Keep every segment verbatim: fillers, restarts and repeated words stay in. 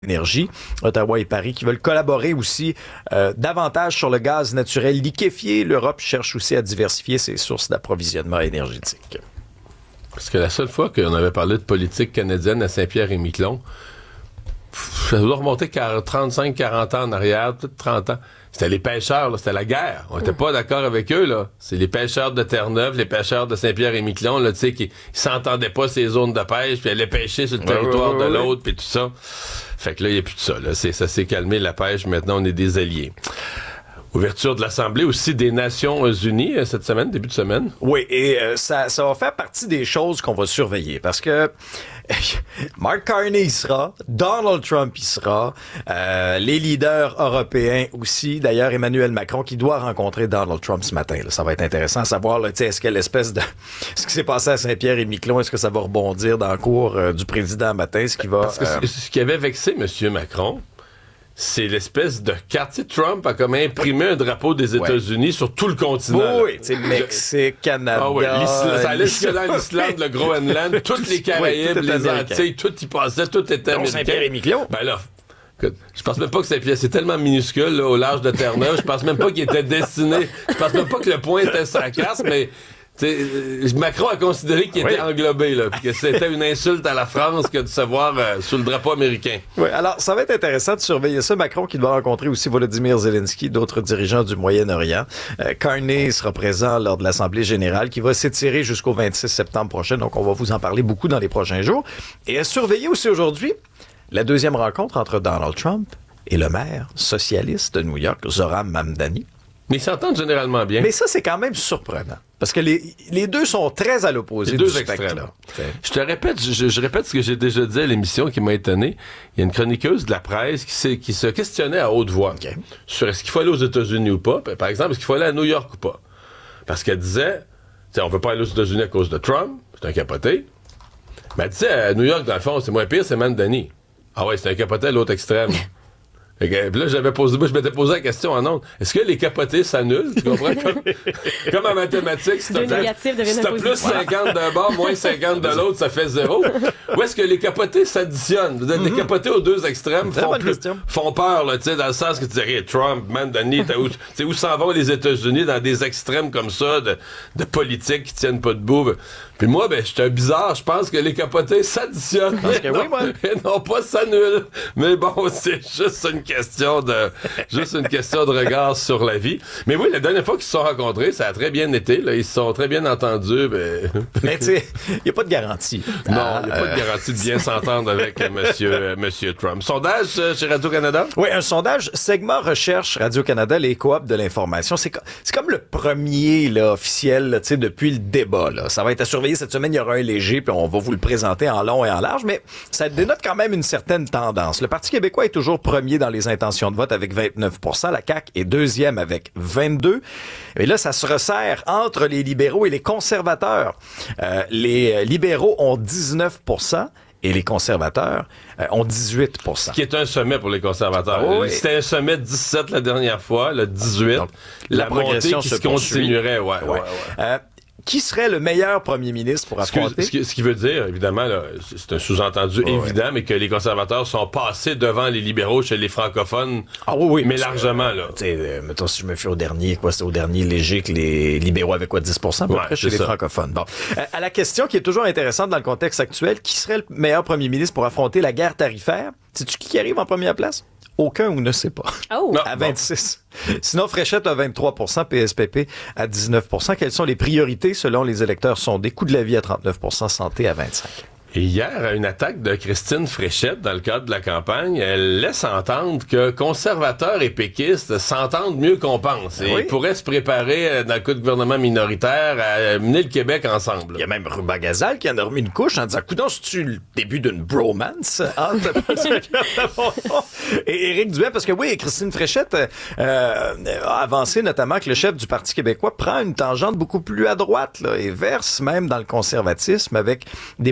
Énergie, Ottawa et Paris qui veulent collaborer aussi euh, davantage sur le gaz naturel liquéfié. L'Europe cherche aussi à diversifier ses sources d'approvisionnement énergétique. Parce que la seule fois qu'on avait parlé de politique canadienne à Saint-Pierre-et-Miquelon, ça doit remonter trente-cinq quarante ans en arrière, peut-être trente ans. C'était les pêcheurs, là, c'était la guerre. On était pas d'accord avec eux, là. C'est les pêcheurs de Terre-Neuve, les pêcheurs de Saint-Pierre-et-Miquelon, là, tu sais, qui ils s'entendaient pas ces zones de pêche, puis allaient pêcher sur le territoire de l'autre, puis tout ça. Fait que là, il n'y a plus de ça, là. C'est, ça s'est calmé, la pêche. Maintenant, on est des alliés. Ouverture de l'Assemblée aussi des Nations Unies euh, cette semaine, début de semaine. Oui, et euh, ça, ça va faire partie des choses qu'on va surveiller parce que Mark Carney y sera, Donald Trump y sera, euh, les leaders européens aussi. D'ailleurs, Emmanuel Macron qui doit rencontrer Donald Trump ce matin. Là. Ça va être intéressant à savoir, là, est-ce que l'espèce de... ce qui s'est passé à Saint-Pierre-et-Miquelon, est-ce que ça va rebondir dans le cours euh, du président matin, ce qui va... Parce que euh... ce qui avait vexé M. Macron, c'est l'espèce de carte. Tu sais, Trump a comme imprimé un drapeau des États-Unis ouais. sur tout le continent. Oui, tu sais, Mexique, Canada. Ah oui, ça allait jusque-là, l'Islande, le Groenland, toutes les Caraïbes, oui, les Antilles, tout y passait, tout était américain. Saint-Pierre-et-Miquelon. Ben là, je pense même pas que Saint-Pierre, c'est tellement minuscule, là, au large de Terre-Neuve, je pense même pas qu'il était destiné, je pense même pas que le point était sa carte, mais... T'sais, Macron a considéré qu'il était oui. englobé, là, puis que c'était une insulte à la France que de se voir euh, sous le drapeau américain. Oui, alors ça va être intéressant de surveiller ça. Macron qui doit rencontrer aussi Volodymyr Zelensky, d'autres dirigeants du Moyen-Orient. Euh, Carney sera présent lors de l'Assemblée générale qui va s'étirer jusqu'au vingt-six septembre prochain, donc on va vous en parler beaucoup dans les prochains jours. Et à surveiller aussi aujourd'hui la deuxième rencontre entre Donald Trump et le maire socialiste de New York, Zohran Mamdani. Mais ils s'entendent généralement bien. Mais ça, c'est quand même surprenant. Parce que les, les deux sont très à l'opposé du spectre, là. Je te répète, je, je répète ce que j'ai déjà dit à l'émission qui m'a étonné. Il y a une chroniqueuse de la presse qui, qui se questionnait à haute voix okay. sur est-ce qu'il faut aller aux États-Unis ou pas. Par exemple, est-ce qu'il faut aller à New York ou pas. Parce qu'elle disait, on veut pas aller aux États-Unis à cause de Trump, c'est un capoté. Mais elle disait, à New York, dans le fond, c'est moins pire, c'est Mamdani. Ah ouais, c'est un capoté à l'autre extrême. Puis là, j'avais posé, moi, je m'étais posé la question en ondes. Est-ce que les capotés s'annulent? Tu comprends? Comme, comme en mathématiques, si t'as, si t'as plus cinquante d'un bord, moins cinquante de l'autre, ça fait zéro. Ou est-ce que les capotés s'additionnent? Mm-hmm. Les capotés aux deux extrêmes font, plus, font peur, là, tu sais, dans le sens que tu dirais, Trump, Mamdani, t'as où, t'sais, où s'en vont les États-Unis dans des extrêmes comme ça, de, de politique qui tiennent pas debout. Puis moi, ben, j'étais bizarre, je pense que les capotés s'additionnent. Parce que oui, moi. Et non pas s'annulent. Mais bon, c'est juste une question de, juste une question de regard sur la vie. Mais oui, la dernière fois qu'ils se sont rencontrés, ça a très bien été, là. Ils se sont très bien entendus, ben... Mais tu sais, il n'y a pas de garantie. Non, il ah, n'y a euh... pas de garantie de bien s'entendre avec monsieur, euh, monsieur Trump. Sondage euh, chez Radio-Canada? Oui, un sondage, segment recherche Radio-Canada, les coops de l'information. C'est, c'est comme le premier, là, officiel, tu sais, depuis le débat, là. Ça va être à surveiller cette semaine, il y aura un léger, puis on va vous le présenter en long et en large, mais ça dénote quand même une certaine tendance. Le Parti québécois est toujours premier dans les intentions de vote avec vingt-neuf pour cent, la C A Q est deuxième avec vingt-deux. Et là, ça se resserre entre les libéraux et les conservateurs. Euh, les libéraux ont dix-neuf pour cent. Et les conservateurs euh, ont dix-huit pour cent. Ce qui est un sommet pour les conservateurs. Oh oui. C'était un sommet de dix-sept la dernière fois, le dix-huit. Donc, la, la progression montée qui se continuerait, ouais. ouais. ouais, ouais. Euh, Qui serait le meilleur premier ministre pour affronter? Ce, que, ce qui veut dire, évidemment, là, c'est un sous-entendu oh, évident, ouais. mais que les conservateurs sont passés devant les libéraux chez les francophones, ah, oui, oui, mais largement. Euh, là. Euh, mettons, si je me fie au dernier, quoi, c'était au dernier léger que les libéraux avaient quoi, dix pour cent à peu ouais, près chez les ça. francophones. Bon. Euh, à la question qui est toujours intéressante dans le contexte actuel, qui serait le meilleur premier ministre pour affronter la guerre tarifaire? Sais-tu qui arrive en première place? Aucun ou ne sait pas. Oh. À vingt-six. Bon. Sinon, Fréchette a vingt-trois pour cent, P S P P à dix-neuf pour cent. Quelles sont les priorités selon les électeurs sondés? Coût de la vie à trente-neuf pour cent, santé à vingt-cinq pour cent. Et hier, une attaque de Christine Fréchette dans le cadre de la campagne, elle laisse entendre que conservateurs et péquistes s'entendent mieux qu'on pense. Et oui. ils pourraient se préparer, dans le cas de gouvernement minoritaire, à mener le Québec ensemble. Il y a même Ruba Gazal qui en a remis une couche en disant « Coudonc, c'est-tu le début d'une bromance? » Et Éric Duhaime, parce que oui, Christine Fréchette euh, a avancé notamment que le chef du Parti québécois prend une tangente beaucoup plus à droite là, et verse même dans le conservatisme avec des politiques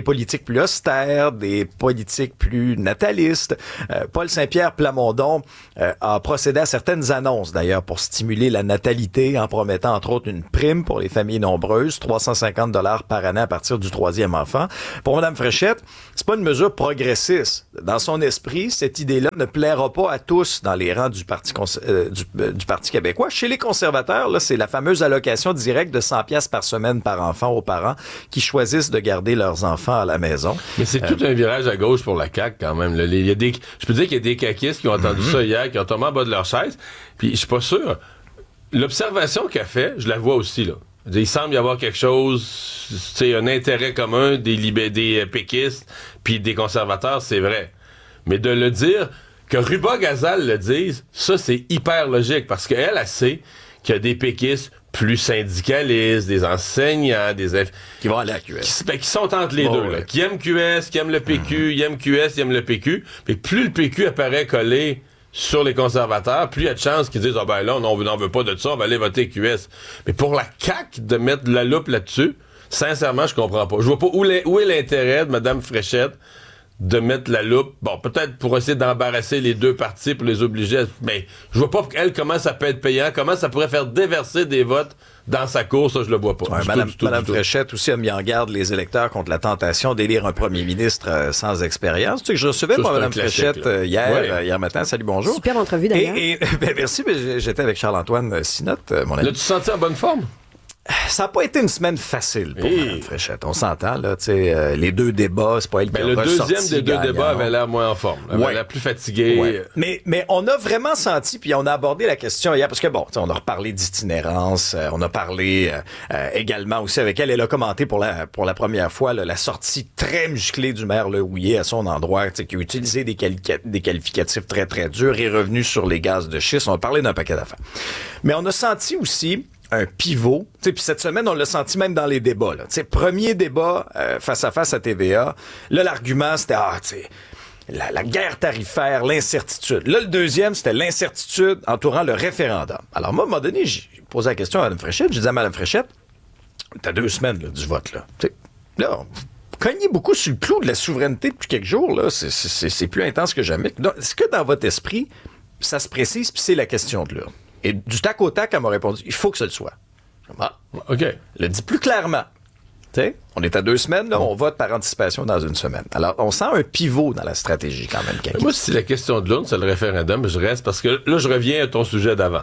plus austères, des politiques plus natalistes. Euh, Paul Saint-Pierre Plamondon euh, a procédé à certaines annonces, d'ailleurs, pour stimuler la natalité en promettant, entre autres, une prime pour les familles nombreuses, trois cent cinquante dollars par année à partir du troisième enfant. Pour Mme Fréchette, c'est pas une mesure progressiste. Dans son esprit, cette idée-là ne plaira pas à tous dans les rangs du Parti, cons- euh, du, euh, du Parti québécois. Chez les conservateurs, là, c'est la fameuse allocation directe de cent piastres par semaine par enfant aux parents qui choisissent de garder leurs enfants à la maison. Mais c'est Euh, tout un virage à gauche pour la C A Q quand même. Là. Il y a des, je peux dire qu'il y a des caquistes qui ont entendu mm-hmm. ça hier, qui ont tombé en bas de leur chaise. Puis je suis pas sûr. L'observation qu'elle fait, je la vois aussi là. Il semble y avoir quelque chose, c'est un intérêt commun des, libé- des péquistes puis des conservateurs, c'est vrai. Mais de le dire, que Ruba Gazal le dise, ça c'est hyper logique parce qu'elle, elle sait qu'il y a des péquistes plus syndicalistes, des enseignants, des... Inf... Qui vont aller à Q S. Qui, ben, qui sont entre les oh, deux, ouais. là. Qui aiment Q S, qui aiment le P Q, mm-hmm. ils aiment Q S, ils aiment le P Q. Mais plus le P Q apparaît collé sur les conservateurs, plus il y a de chances qu'ils disent « Ah ben là, on n'en veut pas de ça, on va aller voter Q S. » Mais pour la C A Q, de mettre la loupe là-dessus, sincèrement, je comprends pas. Je vois pas où, l'est, où est l'intérêt de Mme Fréchette de mettre la loupe. Bon, peut-être pour essayer d'embarrasser les deux partis, pour les obliger à... Mais je vois pas, elle, comment ça peut être payant, comment ça pourrait faire déverser des votes dans sa course, ça, je le vois pas. Ouais, Madame, tout, Madame Fréchette aussi a mis en garde les électeurs contre la tentation d'élire un premier ministre euh, sans expérience. Tu sais que je recevais, ça, moi, Madame Fréchette euh, hier, ouais. euh, hier matin. Salut, bonjour. Super entrevue, d'ailleurs. Et, et ben, merci, ben, j'étais avec Charles-Antoine Sinotte, mon ami. L'as-tu senti en bonne forme? Ça n'a pas été une semaine facile pour hey. Mme Fréchette. On s'entend, là, tu sais, euh, les deux débats, c'est pas elle ben, qui a le ressorti deuxième des deux gagnant. débats avait l'air moins en forme. Elle ouais. avait l'air plus fatiguée. Ouais. Mais, mais on a vraiment senti, puis on a abordé la question hier, parce que bon, on a reparlé d'itinérance, euh, on a parlé euh, euh, également aussi avec elle, elle a commenté pour la pour la première fois là, la sortie très musclée du maire Le Houillet à son endroit, qui a utilisé des, quali- des qualificatifs très, très durs et revenu sur les gaz de schiste. On a parlé d'un paquet d'affaires. Mais on a senti aussi un pivot. Puis cette semaine, on l'a senti même dans les débats. Là. Premier débat euh, face à face à T V A. Là, l'argument, c'était ah, tu sais, la, la guerre tarifaire, l'incertitude. Là, le deuxième, c'était l'incertitude entourant le référendum. Alors moi, à un moment donné, j'ai posé la question à Mme Fréchette. J'ai dit à Mme Fréchette, t'as deux semaines là, du vote. Là, t'sais, là on cognez beaucoup sur le clou de la souveraineté depuis quelques jours. Là, c'est, c'est, c'est plus intense que jamais. Donc, est-ce que dans votre esprit, ça se précise, puis c'est la question de l'urne? Et du tac au tac, elle m'a répondu, il faut que ça le soit. Ah, OK. Elle le dit plus clairement. T'sais, on est à deux semaines, là, on vote par anticipation dans une semaine. Alors, on sent un pivot dans la stratégie quand même. Quelqu'un. Moi, si la question de l'urne, c'est le référendum, je reste, parce que là, je reviens à ton sujet d'avant.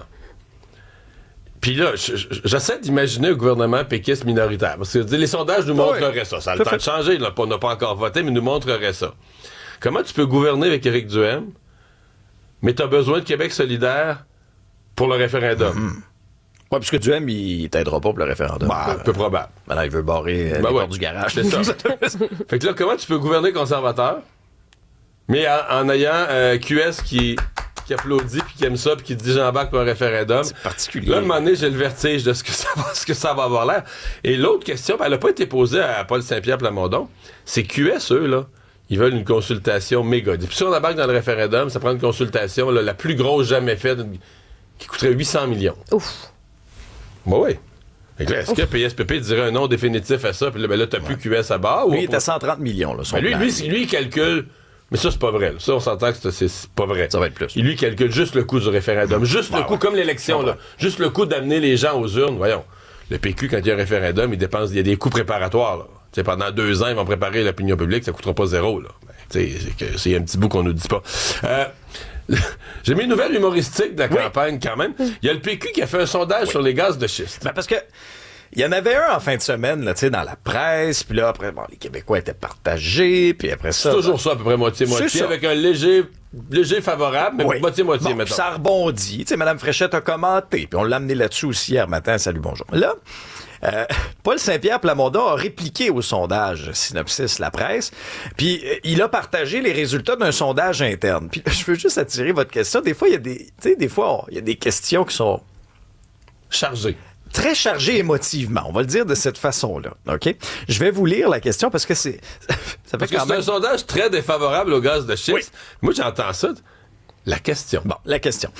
Puis là, j'essaie d'imaginer un gouvernement péquiste minoritaire. Parce que les sondages nous montreraient oui. ça. Ça a le temps de changer, là, on n'a pas encore voté, mais nous montrerait ça. Comment tu peux gouverner avec Éric Duhaime, mais tu as besoin de Québec solidaire pour le référendum? Mm-hmm. Oui, parce que Duhaime, il t'aidera pas pour le référendum. Bah, peu probable. Maintenant, il veut barrer euh, ben les ouais. portes du garage. C'est ça. Fait que là, comment tu peux gouverner conservateur, mais en, en ayant euh, Q S qui, qui applaudit, puis qui aime ça, puis qui dit j'embarque pour un référendum? C'est particulier. Là, à un moment donné, j'ai le vertige de ce que ça va, ce que ça va avoir l'air. Et l'autre question, ben, elle n'a pas été posée à Paul Saint-Pierre Plamondon. C'est Q S, eux, là. Ils veulent une consultation méga. Puis si on embarque dans le référendum, ça prend une consultation là, la plus grosse jamais faite, qui coûterait huit cents millions. Ouf. Ben oui. Là, est-ce Ouf. que P S P P dirait un nom définitif à ça, puis là, ben là t'as ouais. plus Q S à bas? Lui, ou il est à cent trente millions, là, son ben lui, plan. lui, lui, il calcule... Mais ça, c'est pas vrai. Là. Ça, on s'entend que c'est, c'est pas vrai. Ça va être plus. Il lui calcule juste le coût du référendum. Juste ben le coût, ouais. comme l'élection, là. Juste le coût d'amener les gens aux urnes. Voyons. Le P Q, quand il y a un référendum, il dépense, il y a des coûts préparatoires, là. T'sais, pendant deux ans, ils vont préparer l'opinion publique, ça coûtera pas zéro, là. Ben, c'est, que, c'est un petit bout qu'on nous dit pas. Euh, j'ai mis une nouvelle humoristique de la oui. campagne, quand même. Il y a le P Q qui a fait un sondage oui. sur les gaz de schiste. Ben, parce que il y en avait un en fin de semaine, là, tu sais, dans la presse, puis là, après, bon, les Québécois étaient partagés, puis après ça... C'est toujours ça, à peu près moitié-moitié, avec un léger, léger favorable, mais oui. moitié-moitié, bon, mettons. Ça rebondit. Tu sais, Mme Fréchette a commenté, puis on l'a amené là-dessus aussi hier matin. Salut, bonjour. Là, euh, Paul Saint-Pierre Plamondon a répliqué au sondage Synopsis La Presse, puis euh, il a partagé les résultats d'un sondage interne. Puis je veux juste attirer votre question. Des fois, il y a des... Tu sais, des fois, il y a des questions qui sont... chargées. Très chargé émotivement, on va le dire de cette façon-là, OK? Je vais vous lire la question parce que c'est... ça fait parce quand que même... c'est un sondage très défavorable au gaz de schiste. Oui. Moi, j'entends ça. La question. Bon, la question.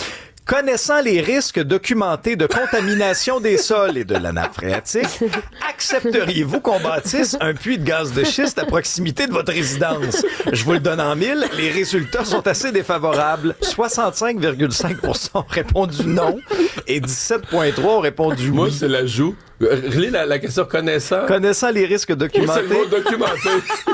Connaissant les risques documentés de contamination des sols et de la nappe phréatique, accepteriez-vous qu'on bâtisse un puits de gaz de schiste à proximité de votre résidence? Je vous le donne en mille. Les résultats sont assez défavorables. soixante-cinq virgule cinq pour cent ont répondu non et dix-sept virgule trois pour cent ont répondu oui. Moi, c'est l'ajout. Relis la, la question connaissant. Connaissant les risques documentés. Moi, c'est le mot documenté.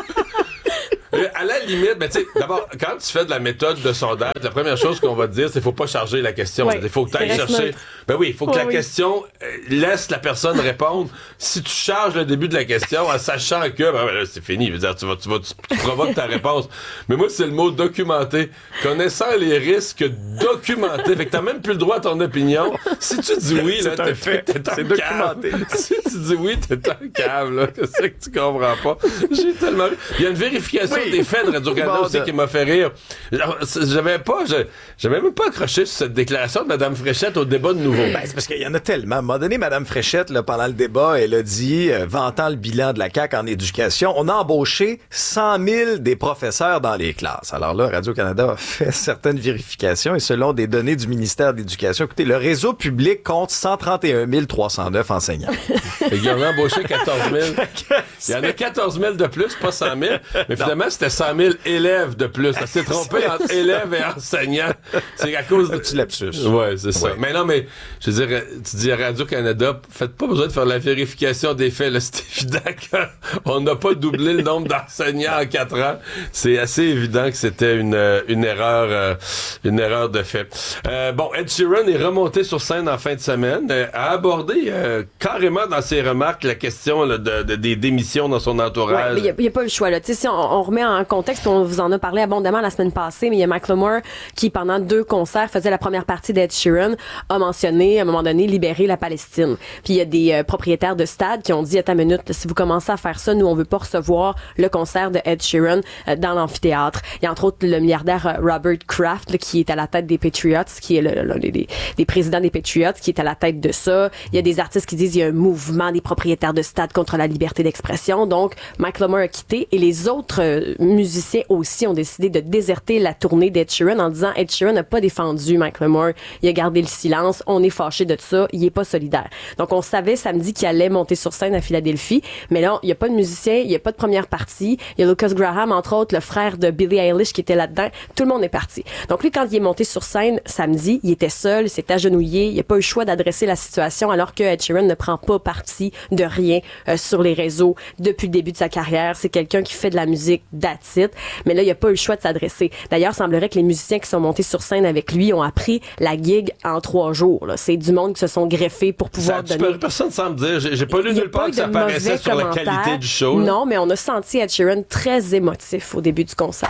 À la limite, ben, tu sais, d'abord, quand tu fais de la méthode de sondage, la première chose qu'on va te dire, c'est qu'il faut pas charger la question. Il ouais, faut que tu ailles chercher. Neutre. Ben oui, il faut que oh, la oui. question euh, laisse la personne répondre. Si tu charges le début de la question en sachant que, ben, ben là, c'est fini. Je veux dire, tu vas, tu vas, tu, tu provoques ta réponse. Mais moi, c'est le mot documenté. Connaissant les risques documentés. Fait que t'as même plus le droit à ton opinion. Si tu dis oui, là, t'es fait. T'es c'est documenté. Si tu dis oui, t'es un câble, là. C'est que tu comprends pas. J'ai tellement. Il y a une vérification oui. des faits de Radio-Canada bon, aussi de... qui m'a fait rire. J'avais pas, j'avais même pas accroché sur cette déclaration de Mme Fréchette au débat de Nouveau. Ben, c'est parce qu'il y en a tellement. À un moment donné, Mme Fréchette, là, pendant le débat, elle a dit, euh, vantant le bilan de la C A Q en éducation, on a embauché cent mille des professeurs dans les classes. Alors là, Radio-Canada a fait certaines vérifications et selon des données du ministère de l'Éducation, écoutez, le réseau public compte cent trente et un mille trois cent neuf enseignants. Il y en a embauché quatorze mille. Il y en a quatorze mille de plus, pas cent mille. Mais finalement, c'était cent mille élèves de plus. Ça s'est trompé entre élèves et enseignants. C'est à cause de... Un petit lapsus. Ouais, c'est ça. Ouais. Mais non, mais je veux dire, tu dis à Radio-Canada, faites pas besoin de faire la vérification des faits. Là, c'est évident qu'on n'a pas doublé le nombre d'enseignants en quatre ans. C'est assez évident que c'était une, une erreur euh, une erreur de fait. Euh, bon, Ed Sheeran est remonté sur scène en fin de semaine, euh, a abordé euh, carrément dans ses remarques la question là, de, de, des démissions dans son entourage. Il ouais, n'y a, a pas eu le choix. Là. Si on, on remet en contexte, on vous en a parlé abondamment la semaine passée, mais il y a Macklemore qui, pendant deux concerts, faisait la première partie d'Ed Sheeran, a mentionné, à un moment donné, libérer la Palestine. Puis il y a des euh, propriétaires de stades qui ont dit, attends une minute, là, si vous commencez à faire ça, nous, on veut pas recevoir le concert de Ed Sheeran euh, dans l'amphithéâtre. Il y a entre autres le milliardaire euh, Robert Kraft, là, qui est à la tête des Patriots, qui est le, le, le, les, des présidents des Patriots, qui est à la tête de ça. Il y a des artistes qui disent, il y a un mouvement des propriétaires de stades contre la liberté d'expression. Donc, Macklemore a quitté et les autres euh, musiciens aussi ont décidé de déserter la tournée d'Ed Sheeran en disant Ed Sheeran n'a pas défendu Macklemore, il a gardé le silence, on est fâché de ça, il est pas solidaire. Donc on savait samedi qu'il allait monter sur scène à Philadelphie, mais là il y a pas de musicien, il y a pas de première partie, il y a Lucas Graham entre autres, le frère de Billie Eilish qui était là-dedans, tout le monde est parti. Donc lui quand il est monté sur scène samedi, il était seul, il s'est agenouillé, il a pas eu le choix d'adresser la situation alors que Ed Sheeran ne prend pas parti de rien euh, sur les réseaux depuis le début de sa carrière, c'est quelqu'un qui fait de la musique that's it. Mais là, il n'y a pas eu le choix de s'adresser. D'ailleurs, il semblerait que les musiciens qui sont montés sur scène avec lui ont appris la gig en trois jours. Là. C'est du monde qui se sont greffés pour pouvoir ça, donner... Peux, personne ne semble dire. J'ai, j'ai pas lu nulle part que ça apparaissait sur la qualité du show. Là. Non, mais on a senti Ed Sheeran très émotif au début du concert.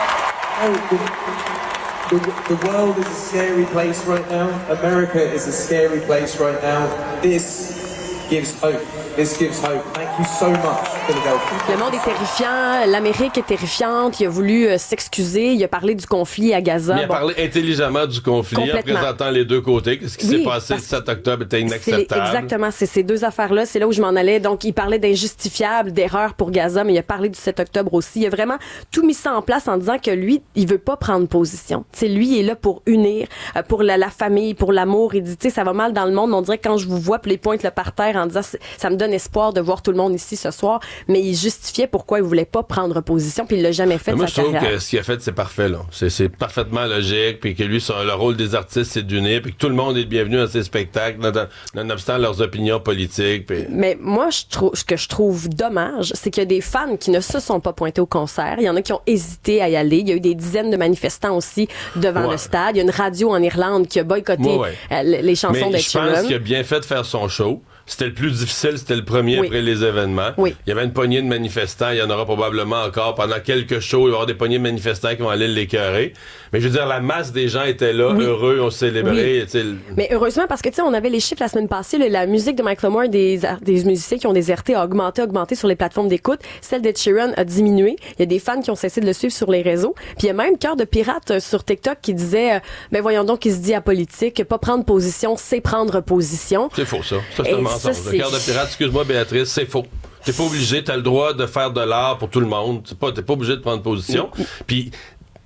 Oh, the, the, the world is a scary place right now. America is a scary place right now. This gives hope. This gives hope. Thank you so much, Philadelphia. Le monde est terrifiant, l'Amérique est terrifiante, il a voulu euh, s'excuser, il a parlé du conflit à Gaza. Il a bon, parlé intelligemment du conflit en présentant les deux côtés. Ce qui oui, s'est passé le sept octobre était inacceptable. C'est, exactement, c'est ces deux affaires-là, c'est là où je m'en allais. Donc, il parlait d'injustifiable, d'erreur pour Gaza, mais il a parlé du sept octobre aussi. Il a vraiment tout mis ça en place en disant que lui, il veut pas prendre position. T'sais, lui, il est là pour unir, euh, pour la, la famille, pour l'amour. Il dit, tu sais, ça va mal dans le monde, mais on dirait que quand je vous vois, puis les pointes le par terre en disant, ça me donne espoir de voir tout le monde ici ce soir, mais il justifiait pourquoi il voulait pas prendre position, puis il l'a jamais fait de moi, sa carrière. Moi, je trouve que ce qu'il a fait, c'est parfait, là. C'est, c'est parfaitement logique, puis que lui, son, le rôle des artistes, c'est d'unir, puis que tout le monde est bienvenu à ses spectacles, nonobstant leurs opinions politiques. Puis... Mais moi, je trouve, ce que je trouve dommage, c'est qu'il y a des fans qui ne se sont pas pointés au concert. Il y en a qui ont hésité à y aller. Il y a eu des dizaines de manifestants aussi devant ouais. le stade. Il y a une radio en Irlande qui a boycotté ouais, ouais. Euh, les chansons d'Ed Sheeran. Mais je pense qu'il a bien fait de faire son show. C'était le plus difficile, c'était le premier oui. après les événements. Oui. Il y avait une poignée de manifestants, il y en aura probablement encore. Pendant quelques shows, il va y avoir des poignées de manifestants qui vont aller l'écœurer. Mais je veux dire, la masse des gens étaient là, oui. heureux, on célébrait. Oui. Mais heureusement, parce que tu sais, on avait les chiffres la semaine passée, là, la musique de Macklemore, des, des musiciens qui ont déserté a augmenté, augmenté sur les plateformes d'écoute. Celle d'Ed Sheeran a diminué. Il y a des fans qui ont cessé de le suivre sur les réseaux. Puis il y a même Cœur de Pirate euh, sur TikTok qui disait, euh, ben voyons donc, il se dit apolitique, pas prendre position, c'est prendre position. C'est faux ça. Ça, c'est Et un mensonge. Ça, c'est... Le Cœur de Pirate, excuse-moi Béatrice, c'est faux. T'es pas obligé, t'as le droit de faire de l'art pour tout le monde. T'es pas, t'es pas obligé de prendre position. Puis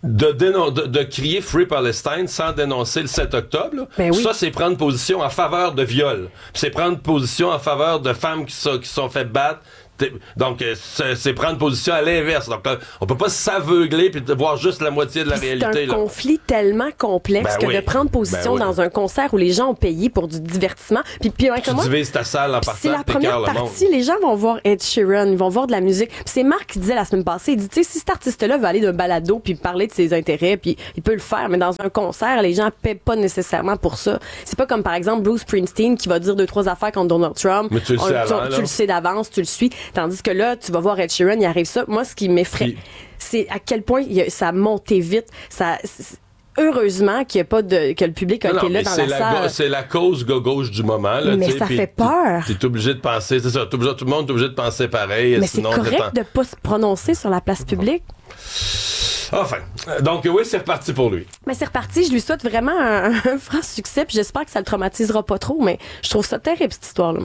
de, dénon- de, de crier Free Palestine sans dénoncer le sept octobre, là, ben oui. ça, c'est prendre position en faveur de viol. Puis c'est prendre position en faveur de femmes qui sont, qui sont fait battre. Donc, c'est, c'est prendre position à l'inverse. Donc, on peut pas s'aveugler puis voir juste la moitié de la puis réalité. C'est un là. conflit tellement complexe ben que oui. de prendre position ben oui. dans un concert où les gens ont payé pour du divertissement. Puis, puis Tu moi, divises ta salle en partant, c'est la première partie. Les gens vont voir Ed Sheeran, ils vont voir de la musique. Puis c'est Marc qui disait la semaine passée, il dit, tu sais, si cet artiste-là veut aller d'un balado puis parler de ses intérêts, puis il peut le faire, mais dans un concert, les gens paient pas nécessairement pour ça. C'est pas comme, par exemple, Bruce Springsteen qui va dire deux, trois affaires contre Donald Trump. Mais tu le sais On, avant, tu, là. tu le sais d'avance, tu le suis. Tandis que là, tu vas voir Ed Sheeran, il arrive ça. Moi, ce qui m'effraie, Puis, c'est à quel point il a, ça a monté vite. Ça, heureusement qu'il y a pas de, que le public a non, été non, là mais dans c'est la, la salle. go- c'est la cause gauche du moment. Là, Mais t'sais, ça puis fait peur. Tu es obligé de penser, c'est ça, t'es obligé- tout le monde est obligé de penser pareil. Mais c'est sinon, correct t'es en- de pas se prononcer sur la place publique. Enfin, donc oui, c'est reparti pour lui. Mais c'est reparti. Je lui souhaite vraiment un, un franc succès. Puis j'espère que ça le traumatisera pas trop. Mais je trouve ça terrible, cette histoire-là.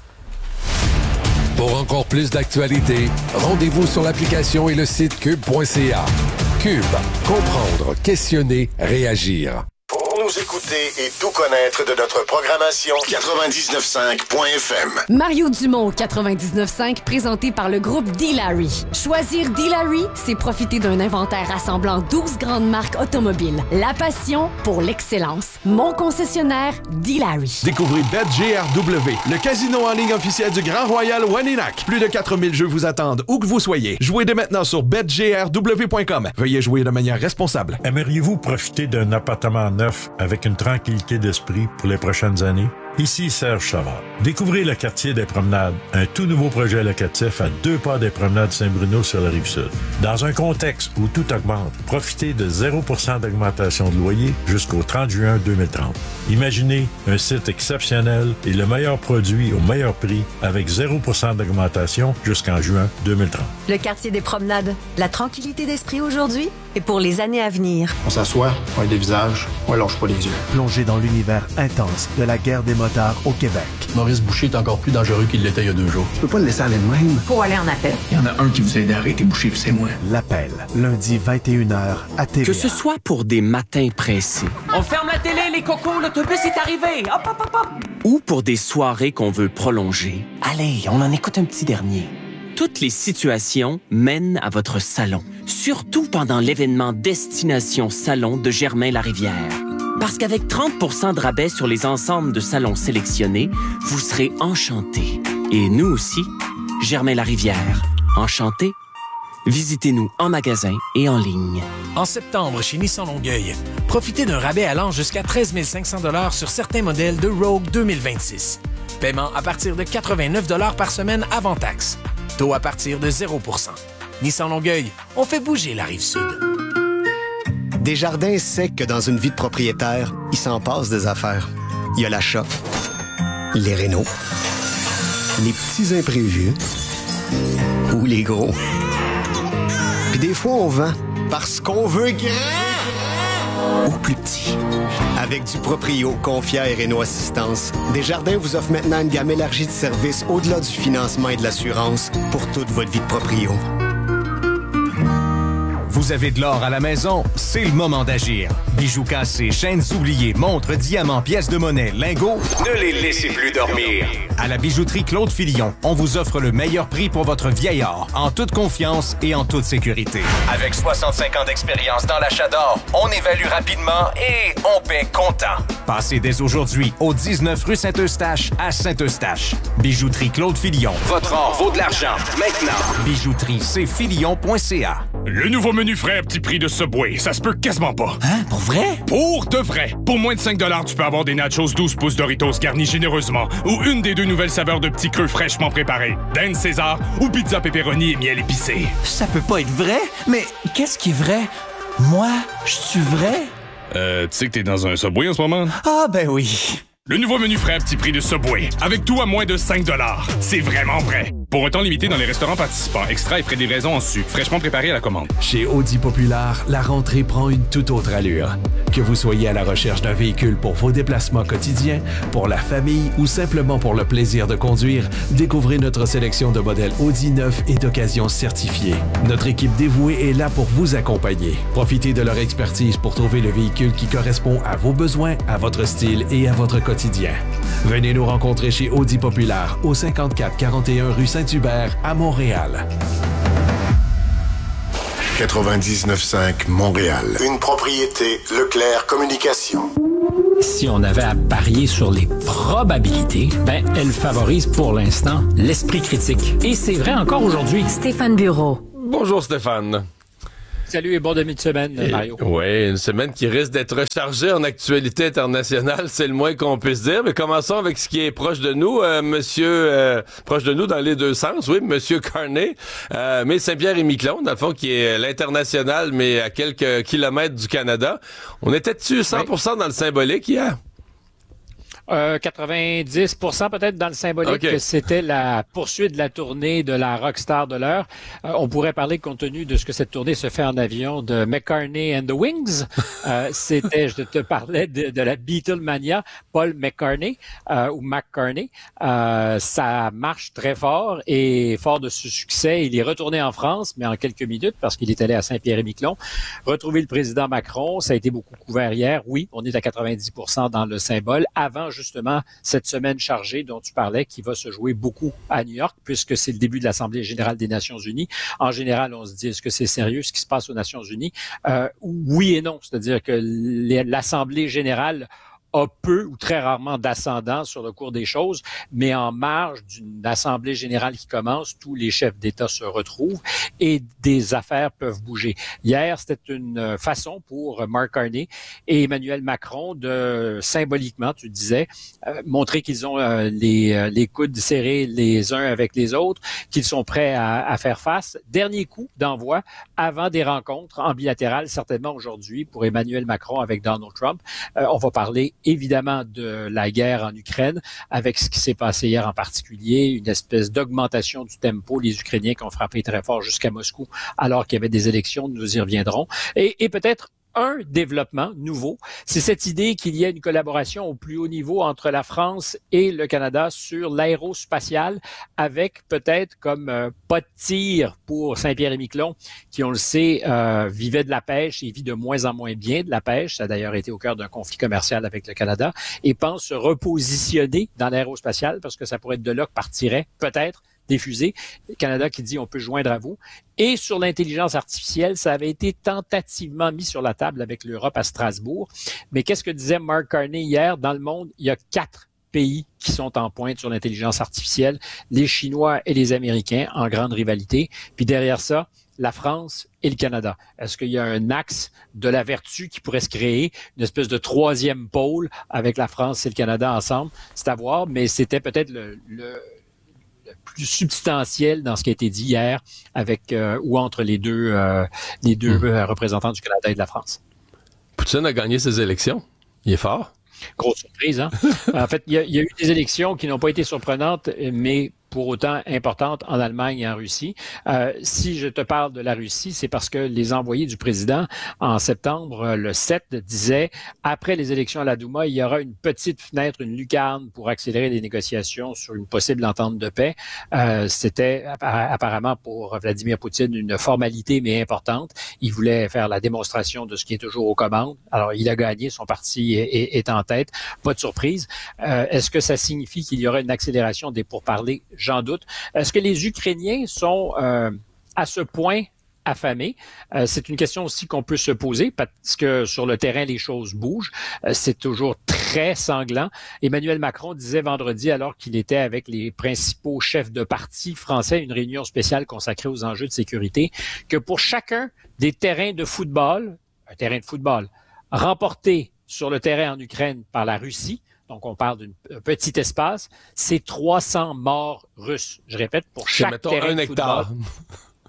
Pour encore plus d'actualités, rendez-vous sur l'application et le site cube point c a. Cube, comprendre, questionner, réagir. Pour nous écouter et tout connaître de notre programmation, quatre-vingt-dix-neuf cinq point F M. Mario Dumont, quatre-vingt-dix-neuf cinq, présenté par le groupe D-Larry. Choisir D-Larry, c'est profiter d'un inventaire rassemblant douze grandes marques automobiles. La passion pour l'excellence. Mon concessionnaire, D-Larry. Découvrez BetGRW, le casino en ligne officiel du Grand Royal Waninak. Plus de quatre mille jeux vous attendent, où que vous soyez. Jouez dès maintenant sur bet g r w point com. Veuillez jouer de manière responsable. Aimeriez-vous profiter d'un appartement neuf avec une tranquillité d'esprit pour les prochaines années? Ici Serge Chavard. Découvrez le quartier des Promenades, un tout nouveau projet locatif à deux pas des Promenades Saint-Bruno sur la Rive-Sud. Dans un contexte où tout augmente, profitez de zéro pour cent d'augmentation de loyer jusqu'au trente juin deux mille trente. Imaginez un site exceptionnel et le meilleur produit au meilleur prix avec zéro pour cent d'augmentation jusqu'en juin deux mille trente. Le quartier des Promenades, la tranquillité d'esprit aujourd'hui et pour les années à venir. On s'assoit, on a des visages, on lâche pas les yeux. Plongé dans l'univers intense de la guerre des motards au Québec. Maurice Boucher est encore plus dangereux qu'il l'était il y a deux jours. Tu peux pas le laisser aller de même. Faut aller en appel. Il y en a un qui vous aide à arrêter Boucher, c'est moi. L'appel, lundi vingt et une heures à T V A. Que ce soit pour des matins précis. On ferme la télé, les cocos, l'autobus est arrivé. Hop, hop, hop, hop. Ou pour des soirées qu'on veut prolonger. Allez, on en écoute un petit dernier. Toutes les situations mènent à votre salon. Surtout pendant l'événement Destination Salon de Germain-Larivière. Parce qu'avec trente pour cent de rabais sur les ensembles de salons sélectionnés, vous serez enchantés. Et nous aussi, Germain-Larivière. Enchantés? Visitez-nous en magasin et en ligne. En septembre, chez Nissan Longueuil, profitez d'un rabais allant jusqu'à treize mille cinq cents dollars sur certains modèles de Rogue deux mille vingt-six. Paiement à partir de quatre-vingt-neuf dollars par semaine avant taxe. Taux à partir de zéro pour cent. Nissan Longueuil, on fait bouger la Rive-Sud. Desjardins sait que dans une vie de propriétaire, il s'en passe des affaires. Il y a l'achat, les rénaux, les petits imprévus ou les gros. Puis des fois, on vend parce qu'on veut grand ou plus petit. Avec du Proprio, Confia et Réno Assistance, Desjardins vous offre maintenant une gamme élargie de services au-delà du financement et de l'assurance pour toute votre vie de proprio. Vous avez de l'or à la maison? C'est le moment d'agir. Bijoux cassés, chaînes oubliées, montres, diamants, pièces de monnaie, lingots, ne les laissez plus dormir. À la bijouterie Claude Fillon, on vous offre le meilleur prix pour votre vieil or, en toute confiance et en toute sécurité. Avec soixante-cinq ans d'expérience dans l'achat d'or, on évalue rapidement et on paie comptant. Passez dès aujourd'hui au dix-neuf rue Saint-Eustache à Saint-Eustache. Bijouterie Claude Fillon. Votre or vaut de l'argent. Maintenant. Bijouterie, c'est filion point c a. Le nouveau menu frais à petit prix de Subway, ça se peut quasiment pas. Hein? Pour vrai? Pour de vrai. Pour moins de cinq dollars, tu peux avoir des nachos douze pouces Doritos garnis généreusement ou une des deux nouvelles saveurs de petits creux fraîchement préparés. Dinde César ou pizza pepperoni et miel épicé. Ça peut pas être vrai? Mais qu'est-ce qui est vrai? Moi, je suis vrai? Euh, tu sais que t'es dans un Subway en ce moment? Ah ben oui. Le nouveau menu frais à petit prix de Subway, avec tout à moins de cinq dollars. C'est vraiment vrai. Pour un temps limité dans les restaurants participants, extra et frais de livraison en su, fraîchement préparés à la commande. Chez Audi Populaire, la rentrée prend une toute autre allure. Que vous soyez à la recherche d'un véhicule pour vos déplacements quotidiens, pour la famille ou simplement pour le plaisir de conduire, découvrez notre sélection de modèles Audi neufs et d'occasion certifiés. Notre équipe dévouée est là pour vous accompagner. Profitez de leur expertise pour trouver le véhicule qui correspond à vos besoins, à votre style et à votre quotidien. Venez nous rencontrer chez Audi Populaire au cinquante-quatre quarante et un rue Saint-Hubert à Montréal. quatre-vingt-dix-neuf cinq Montréal. Une propriété Leclerc Communication. Si on avait à parier sur les probabilités, ben, elle favorise pour l'instant l'esprit critique. Et c'est vrai encore aujourd'hui. Stéphane Bureau. Bonjour Stéphane. Salut et bon début de semaine, et, Mario. Oui, une semaine qui risque d'être rechargée en actualité internationale, c'est le moins qu'on puisse dire. Mais commençons avec ce qui est proche de nous, euh, monsieur, euh, proche de nous dans les deux sens, oui, monsieur Carney, euh, mais Saint-Pierre-et-Miquelon, dans le fond, qui est l'international, mais à quelques kilomètres du Canada. On était dessus cent pour cent oui. dans le symbolique hier? Euh, quatre-vingt-dix pour cent peut-être dans le symbolique, okay. que c'était la poursuite de la tournée de la rockstar de l'heure. Euh, on pourrait parler, compte tenu de ce que cette tournée se fait en avion, de McCartney and the Wings. Euh, c'était, je te parlais de, de la Beatlemania, Paul McCartney euh, ou McCartney. Euh, ça marche très fort et fort de ce succès, il est retourné en France, mais en quelques minutes parce qu'il est allé à Saint-Pierre-et-Miquelon. Retrouver le président Macron, ça a été beaucoup couvert hier. Oui, on est à quatre-vingt-dix pour cent dans le symbole. Avant justement cette semaine chargée dont tu parlais, qui va se jouer beaucoup à New York, puisque c'est le début de l'Assemblée générale des Nations unies. En général, on se dit, est-ce que c'est sérieux ce qui se passe aux Nations unies? Euh, oui et non, c'est-à-dire que l'Assemblée générale a peu ou très rarement d'ascendant sur le cours des choses, mais en marge d'une assemblée générale qui commence, tous les chefs d'État se retrouvent et des affaires peuvent bouger. Hier, c'était une façon pour Mark Carney et Emmanuel Macron de, symboliquement, tu disais, euh, montrer qu'ils ont euh, les, les coudes serrés les uns avec les autres, qu'ils sont prêts à, à faire face. Dernier coup d'envoi avant des rencontres en bilatéral, certainement aujourd'hui, pour Emmanuel Macron avec Donald Trump. Euh, on va parler évidemment de la guerre en Ukraine, avec ce qui s'est passé hier en particulier, une espèce d'augmentation du tempo, les Ukrainiens qui ont frappé très fort jusqu'à Moscou, alors qu'il y avait des élections, nous y reviendrons, et, et peut-être un développement nouveau, c'est cette idée qu'il y a une collaboration au plus haut niveau entre la France et le Canada sur l'aérospatial, avec peut-être comme euh, pas de tir pour Saint-Pierre-et-Miquelon, qui, on le sait, euh, vivait de la pêche et vit de moins en moins bien de la pêche. Ça a d'ailleurs été au cœur d'un conflit commercial avec le Canada, et pense se repositionner dans l'aérospatial, parce que ça pourrait être de là que partirait peut-être des fusées. Le Canada qui dit on peut joindre à vous. Et sur l'intelligence artificielle, ça avait été tentativement mis sur la table avec l'Europe à Strasbourg. Mais qu'est-ce que disait Mark Carney hier? Dans le monde, il y a quatre pays qui sont en pointe sur l'intelligence artificielle, les Chinois et les Américains en grande rivalité. Puis derrière ça, la France et le Canada. Est-ce qu'il y a un axe de la vertu qui pourrait se créer, une espèce de troisième pôle avec la France et le Canada ensemble? C'est à voir, mais c'était peut-être le, le plus substantiel dans ce qui a été dit hier avec euh, ou entre les deux euh, les deux mmh. euh, représentants du Canada et de la France. Poutine a gagné ses élections. Il est fort. Grosse surprise, hein? En fait, il y, a, il y a eu des élections qui n'ont pas été surprenantes, mais pour autant importante en Allemagne et en Russie. Euh, si je te parle de la Russie, c'est parce que les envoyés du président en septembre, le sept, disaient après les élections à la Douma, il y aura une petite fenêtre, une lucarne pour accélérer les négociations sur une possible entente de paix. Euh, c'était apparemment pour Vladimir Poutine une formalité mais importante. Il voulait faire la démonstration de ce qui est toujours aux commandes. Alors, il a gagné, son parti est, est, est en tête. Pas de surprise. Euh, est-ce que ça signifie qu'il y aura une accélération des pourparlers? J'en doute. Est-ce que les Ukrainiens sont euh, à ce point affamés? Euh, c'est une question aussi qu'on peut se poser parce que sur le terrain, les choses bougent. Euh, c'est toujours très sanglant. Emmanuel Macron disait vendredi, alors qu'il était avec les principaux chefs de parti français, une réunion spéciale consacrée aux enjeux de sécurité, que pour chacun des terrains de football, un terrain de football, remporté sur le terrain en Ukraine par la Russie, donc on parle d'un petit espace, c'est trois cents morts russes. Je répète, pour chaque mettons terrain un de hectare. football.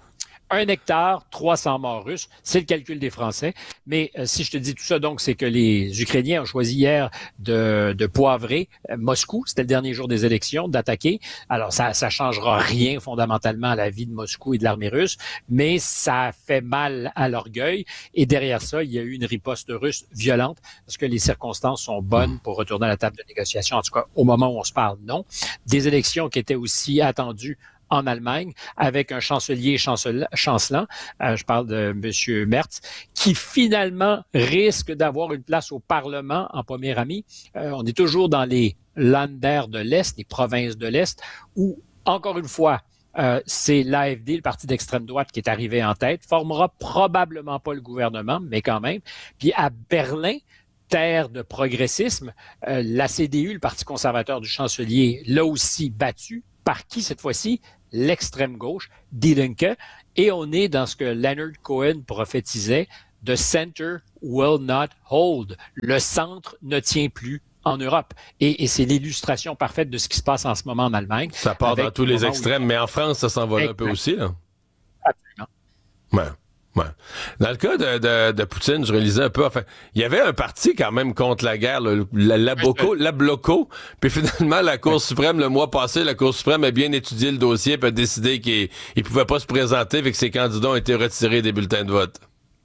Un hectare, trois cents morts russes, c'est le calcul des Français. Mais euh, si je te dis tout ça, donc, c'est que les Ukrainiens ont choisi hier de, de poivrer euh, Moscou. C'était le dernier jour des élections, d'attaquer. Alors, ça ça changera rien fondamentalement à la vie de Moscou et de l'armée russe, mais ça fait mal à l'orgueil. Et derrière ça, il y a eu une riposte russe violente parce que les circonstances sont bonnes pour retourner à la table de négociation. En tout cas, au moment où on se parle, non. Des élections qui étaient aussi attendues en Allemagne, avec un chancelier chancel- chancelant, euh, je parle de M. Merz, qui finalement risque d'avoir une place au Parlement en premier ami. Euh, on est toujours dans les Länder de l'Est, les provinces de l'Est, où, encore une fois, euh, c'est l'A F D, le parti d'extrême droite, qui est arrivé en tête, formera probablement pas le gouvernement, mais quand même. Puis à Berlin, terre de progressisme, euh, la C D U, le parti conservateur du chancelier, l'a aussi battu. Par qui cette fois-ci? L'extrême gauche, Die Linke, et on est dans ce que Leonard Cohen prophétisait, « The center will not hold ». Le centre ne tient plus en Europe. Et, et c'est l'illustration parfaite de ce qui se passe en ce moment en Allemagne. Ça part dans tous les extrêmes, où... mais en France, ça s'en va un peu aussi, là. Absolument. Ouais. Ouais. Dans le cas de, de, de Poutine, je réalisais un peu, enfin, il y avait un parti quand même contre la guerre, le, la, la, Boco, la Bloco, puis finalement, la Cour suprême, le mois passé, la Cour suprême a bien étudié le dossier puis a décidé qu'il ne pouvait pas se présenter, et que ses candidats ont été retirés des bulletins de vote.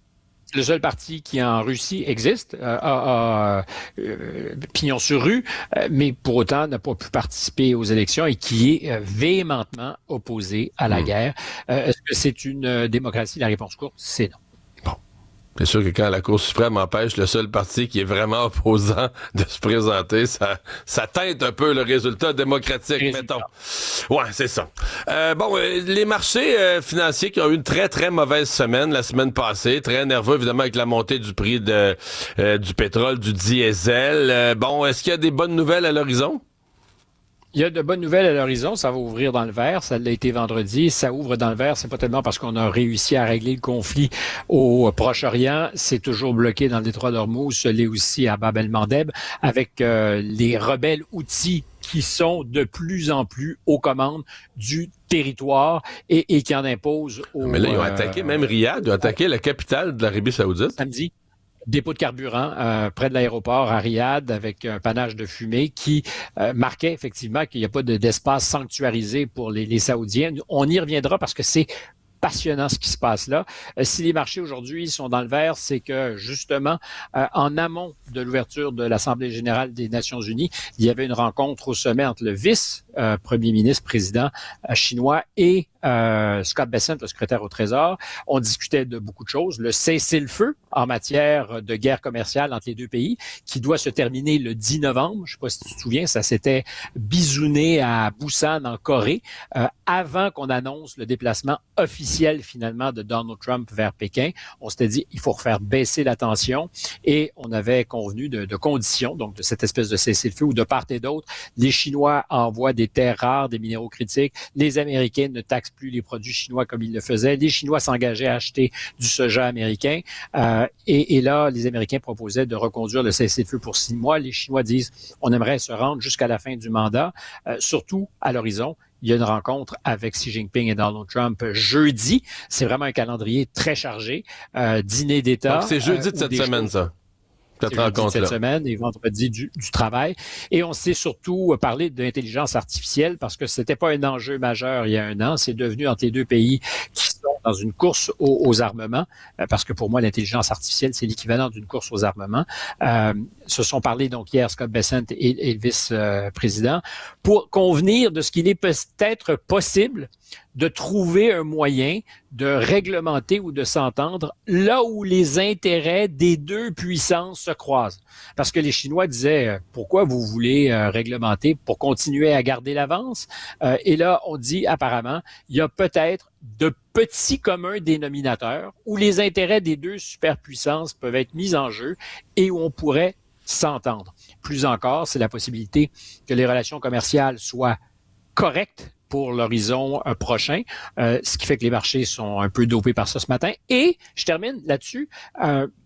Le seul parti qui en Russie existe, euh, a, a euh, pignon sur rue, euh, mais pour autant n'a pas pu participer aux élections et qui est euh, véhémentement opposé à la mmh. guerre. Euh, est-ce que c'est une euh, démocratie? La réponse courte, c'est non. C'est sûr que quand la Cour suprême empêche le seul parti qui est vraiment opposant de se présenter, ça, ça teinte un peu le résultat démocratique, résultat. mettons. Ouais, c'est ça. Euh, bon, euh, les marchés euh, financiers qui ont eu une très, très mauvaise semaine la semaine passée, très nerveux évidemment avec la montée du prix de, euh, du pétrole, du diesel. Euh, bon, est-ce qu'il y a des bonnes nouvelles à l'horizon? Il y a de bonnes nouvelles à l'horizon, ça va ouvrir dans le vert, ça l'a été vendredi, ça ouvre dans le vert, c'est pas tellement parce qu'on a réussi à régler le conflit au Proche-Orient, c'est toujours bloqué dans le détroit d'Ormuz, ce l'est aussi à Bab el-Mandeb, avec euh, les rebelles Houthis qui sont de plus en plus aux commandes du territoire et, et qui en imposent aux... Mais là, ils ont attaqué euh, même Riyad, ils ont attaqué la capitale de l'Arabie Saoudite. Samedi. Dépôt de carburant euh, près de l'aéroport à Riyad avec un panache de fumée qui euh, marquait effectivement qu'il n'y a pas de, d'espace sanctuarisé pour les, les Saoudiens. On y reviendra parce que c'est passionnant ce qui se passe là. Euh, si les marchés aujourd'hui sont dans le vert, c'est que justement, euh, en amont de l'ouverture de l'Assemblée générale des Nations unies, il y avait une rencontre au sommet entre le vice-premier ministre, président euh, chinois et Euh, Scott Bessent, le secrétaire au Trésor. On discutait de beaucoup de choses. Le cessez-le-feu en matière de guerre commerciale entre les deux pays, qui doit se terminer le dix novembre. Je ne sais pas si tu te souviens, ça s'était bisouné à Busan, en Corée, euh, avant qu'on annonce le déplacement officiel, finalement, de Donald Trump vers Pékin. On s'était dit, il faut refaire baisser la tension et on avait convenu de, de conditions, donc de cette espèce de cessez-le-feu où, de part et d'autre, les Chinois envoient des terres rares, des minéraux critiques. Les Américains ne taxent plus les produits chinois comme ils le faisaient. Les Chinois s'engageaient à acheter du soja américain. Euh, et, et là, les Américains proposaient de reconduire le cessez-le-feu pour six mois. Les Chinois disent, on aimerait se rendre jusqu'à la fin du mandat. Euh, surtout, à l'horizon, il y a une rencontre avec Xi Jinping et Donald Trump jeudi. C'est vraiment un calendrier très chargé. Euh, dîner d'État. Donc, c'est jeudi euh, de cette semaine, choses... ça. Cette rencontre cette semaine et vendredi du, du travail. Et on s'est surtout parlé de l'intelligence artificielle parce que c'était pas un enjeu majeur il y a un an. C'est devenu entre les deux pays qui sont dans une course aux, aux armements, parce que pour moi, l'intelligence artificielle, c'est l'équivalent d'une course aux armements. Euh, se sont parlé donc hier Scott Bessent et, et le vice-président pour convenir de ce qu'il est peut-être possible de trouver un moyen de réglementer ou de s'entendre là où les intérêts des deux puissances se croisent. Parce que les Chinois disaient, pourquoi vous voulez euh, réglementer pour continuer à garder l'avance? Euh, et là, on dit apparemment, il y a peut-être de petits communs dénominateurs où les intérêts des deux superpuissances peuvent être mis en jeu et où on pourrait s'entendre. Plus encore, c'est la possibilité que les relations commerciales soient correctes pour l'horizon euh, prochain, euh, ce qui fait que les marchés sont un peu dopés par ça ce matin. Et je termine là-dessus. Euh,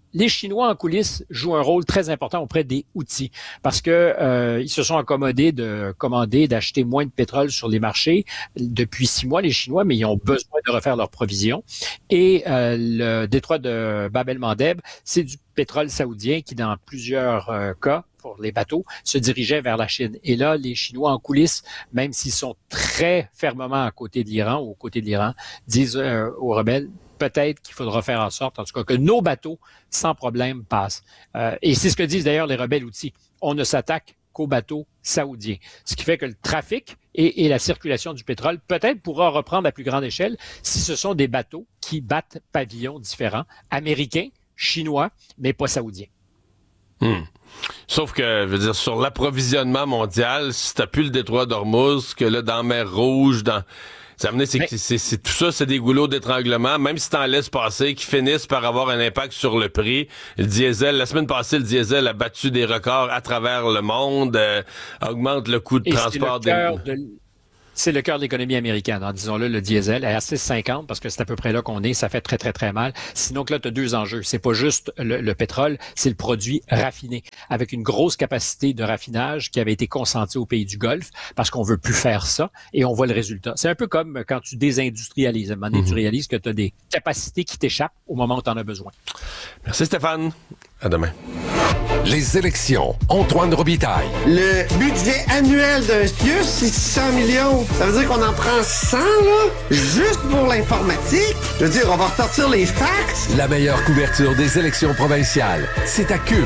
les Chinois en coulisses jouent un rôle très important auprès des Houthis parce que euh, ils se sont accommodés de commander, d'acheter moins de pétrole sur les marchés depuis six mois, les Chinois, mais ils ont besoin de refaire leurs provisions. Et euh, le détroit de Bab el-Mandeb, c'est du pétrole saoudien qui, dans plusieurs euh, cas, pour les bateaux, se dirigeait vers la Chine. Et là, les Chinois en coulisses, même s'ils sont très fermement à côté de l'Iran ou aux côtés de l'Iran, disent euh, aux rebelles, peut-être qu'il faudra faire en sorte, en tout cas, que nos bateaux, sans problème, passent. Euh, et c'est ce que disent d'ailleurs les rebelles Houthis. On ne s'attaque qu'aux bateaux saoudiens. Ce qui fait que le trafic et, et la circulation du pétrole, peut-être, pourra reprendre à plus grande échelle si ce sont des bateaux qui battent pavillons différents, américains, chinois, mais pas saoudiens. Hmm. Sauf que, je veux dire, sur l'approvisionnement mondial, si t'as plus le détroit d'Ormuz, que là, dans la mer Rouge, dans... Ça amené, c'est, c'est, c'est, c'est tout ça, c'est des goulots d'étranglement, même si t'en laisses passer, qui finissent par avoir un impact sur le prix. Le diesel, la semaine passée, le diesel a battu des records à travers le monde, euh, augmente le coût de Et transport c'est le des... de... C'est le cœur de l'économie américaine, hein, disons-le, le diesel, à six cinquante, parce que c'est à peu près là qu'on est, ça fait très, très, très mal. Sinon que là, tu as deux enjeux. C'est pas juste le, le pétrole, c'est le produit raffiné, avec une grosse capacité de raffinage qui avait été consentie au pays du Golfe, parce qu'on veut plus faire ça, et on voit le résultat. C'est un peu comme quand tu désindustrialises. À un moment donné, mm-hmm. tu réalises que tu as des capacités qui t'échappent au moment où tu en as besoin. Merci Stéphane. À demain. Les élections. Antoine Robitaille. Le budget annuel d'un C I U S, c'est six cents millions. Ça veut dire qu'on en prend cent, là, juste pour l'informatique. Je veux dire, on va ressortir les fax. La meilleure couverture des élections provinciales, c'est à Cube.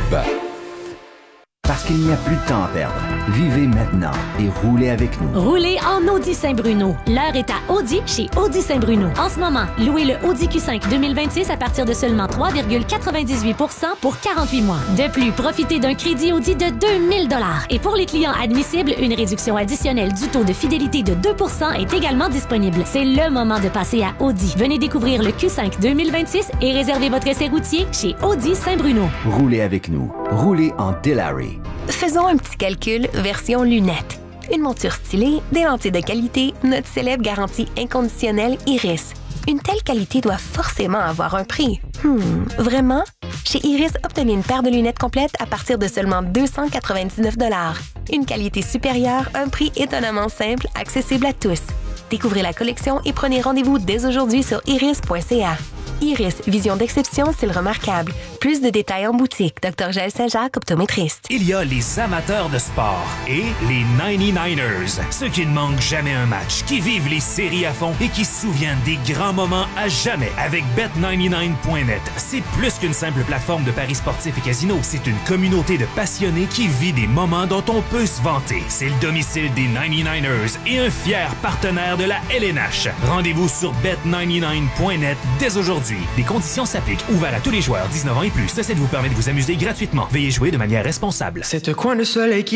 Parce qu'il n'y a plus de temps à perdre. Vivez maintenant et roulez avec nous. Roulez en Audi Saint-Bruno. L'heure est à Audi chez Audi Saint-Bruno. En ce moment, louez le Audi Q cinq deux mille vingt-six à partir de seulement trois virgule quatre-vingt-dix-huit pour cent pour quarante-huit mois. De plus, profitez d'un crédit Audi de deux mille dollars. Et pour les clients admissibles, une réduction additionnelle du taux de fidélité de deux pour cent est également disponible. C'est le moment de passer à Audi. Venez découvrir le Q cinq deux mille vingt-six et réservez votre essai routier chez Audi Saint-Bruno. Roulez avec nous. Roulez en Delary. Faisons un petit calcul version lunettes. Une monture stylée, des lentilles de qualité, notre célèbre garantie inconditionnelle Iris. Une telle qualité doit forcément avoir un prix. Hmm, vraiment? Chez Iris, obtenez une paire de lunettes complètes à partir de seulement deux cent quatre-vingt-dix-neuf dollars. Une qualité supérieure, un prix étonnamment simple, accessible à tous. Découvrez la collection et prenez rendez-vous dès aujourd'hui sur iris point c a. Iris, vision d'exception, style remarquable. Plus de détails en boutique. docteur Jaël Saint-Jacques, optométriste. Il y a les amateurs de sport et les ninety-niners. Ceux qui ne manquent jamais un match, qui vivent les séries à fond et qui se souviennent des grands moments à jamais avec bet ninety-nine point net. C'est plus qu'une simple plateforme de paris sportifs et casinos. C'est une communauté de passionnés qui vit des moments dont on peut se vanter. C'est le domicile des ninety-niners et un fier partenaire de la L N H. Rendez-vous sur bet ninety-nine point net dès aujourd'hui. Des conditions s'appliquent. Ouvert à tous les joueurs dix-neuf ans et plus. Ceci vous permet de vous amuser gratuitement. Veuillez jouer de manière responsable. C'est un coin de soleil qui